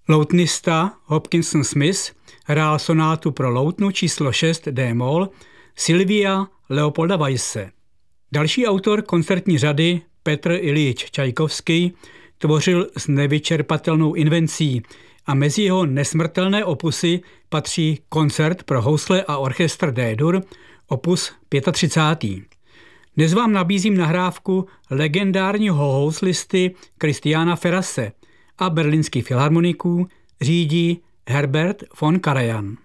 Loutnista Hopkinson Smith hrál sonátu pro loutnu číslo 6 d-moll Sylvia Leopolda Weisse. Další autor koncertní řady Petr Iljič Čajkovskij tvořil s nevyčerpatelnou invencí a mezi jeho nesmrtelné opusy patří koncert pro housle a orchestr D-dur opus 35. Dnes vám nabízím nahrávku legendárního houslisty Christiana Ferrase a berlínských filharmoniků řídí Herbert von Karajan.